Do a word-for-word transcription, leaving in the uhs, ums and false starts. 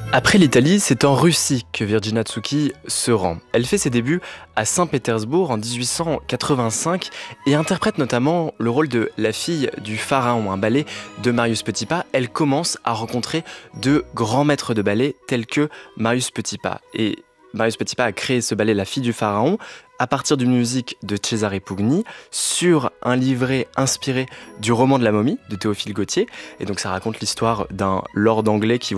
Après l'Italie, c'est en Russie que Virginia Tsuki se rend. Elle fait ses débuts à Saint-Pétersbourg en dix-huit cent quatre-vingt-cinq et interprète notamment le rôle de la fille du pharaon, un ballet de Marius Petipa. Elle commence à rencontrer de grands maîtres de ballet tels que Marius Petipa. Et Marius Petipa a créé ce ballet La fille du pharaon à partir d'une musique de Cesare Pugni sur un livret inspiré du roman de la momie de Théophile Gautier. Et donc ça raconte l'histoire d'un lord anglais qui